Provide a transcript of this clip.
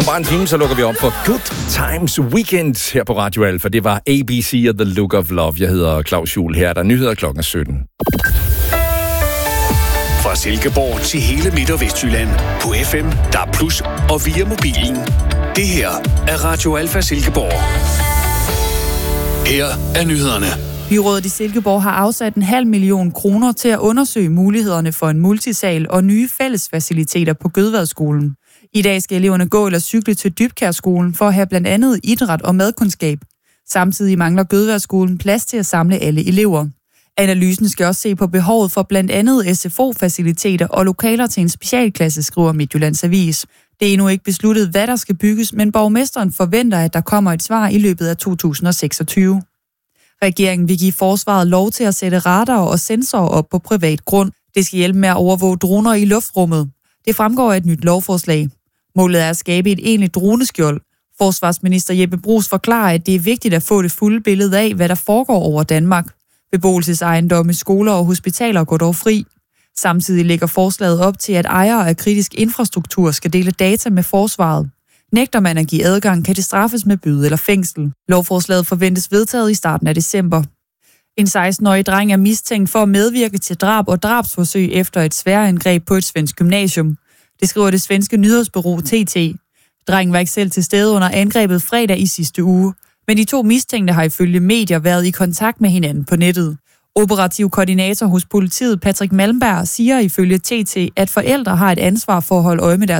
Om bare en time, så lukker vi op for Good Times Weekend her på Radio Alfa. Det var ABC og The Look of Love. Jeg hedder Claus Juhl. Her er der nyheder klokken 17. Fra Silkeborg til hele Midt- og Vestjylland. På FM, DAB+, og via mobilen. Det her er Radio Alfa Silkeborg. Her er nyhederne. Byrådet i Silkeborg har afsat 500.000 kroner til at undersøge mulighederne for en multisal og nye fællesfaciliteter på Gødvadsskolen. I dag skal eleverne gå eller cykle til Dybkjærskolen for at have blandt andet idræt og madkundskab. Samtidig mangler Gødvadsskolen plads til at samle alle elever. Analysen skal også se på behovet for blandt andet SFO-faciliteter og lokaler til en specialklasse, skriver Midtjyllands Avis. Det er endnu ikke besluttet, hvad der skal bygges, men borgmesteren forventer, at der kommer et svar i løbet af 2026. Regeringen vil give forsvaret lov til at sætte radarer og sensorer op på privat grund. Det skal hjælpe med at overvåge droner i luftrummet. Det fremgår af et nyt lovforslag. Målet er at skabe et egentligt droneskjold. Forsvarsminister Jeppe Bruus forklarer, at det er vigtigt at få det fulde billede af, hvad der foregår over Danmark. Beboelsesejendomme, skoler og hospitaler går dog fri. Samtidig lægger forslaget op til, at ejere af kritisk infrastruktur skal dele data med forsvaret. Nægter man at give adgang, kan det straffes med bøde eller fængsel. Lovforslaget forventes vedtaget i starten af december. En 16-årig dreng er mistænkt for at medvirke til drab og drabsforsøg efter et sværangreb på et svensk gymnasium. Det skriver det svenske nyhedsbureau TT. Drengen var ikke selv til stede under angrebet fredag i sidste uge, men de to mistænkte har ifølge medier været i kontakt med hinanden på nettet. Operativ koordinator hos politiet Patrick Malmberg siger ifølge TT, at forældre har et ansvar for at holde øje med deres